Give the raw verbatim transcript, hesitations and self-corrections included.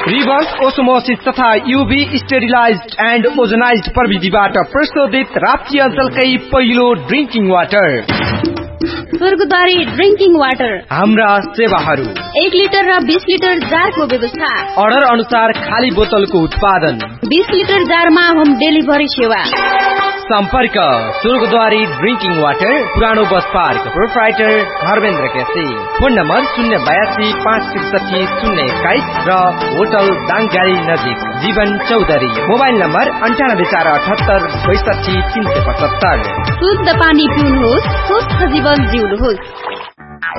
Reverse osmosis तथा यूभी sterilised and ozonised प्रविधिबाट प्रशोधित राप्ती अञ्चलकै पहिलो ड्रिंकिङ वाटर स्वर्गद्वारी ड्रिंकिङ वाटर। हाम्रा सेवाहरू एक लिटर र बीस लिटर जारको व्यवस्था। अर्डर अनुसार खाली बोतलको उत्पादन। बीस लिटर जारमा होम डेलिभरी सेवा। सम्पर्क स्वर्गद्वारी ड्रिंकिङ वाटर, पुरानो bus park, proprietor Dharmendra KC. Phone number शून्य बयासी पाँच त्रिसठी शून्य एक्काइस र होटल दाङगाडी नजिक जीवन चौधरी। मोबाइल नम्बर अन्ठानब्बे चार अठहत्तर बैसठी तीन सय पचहत्तर। शुद्ध पानी पिउनुहोस्, स्वस्थ जीवन जिउनुहोस्।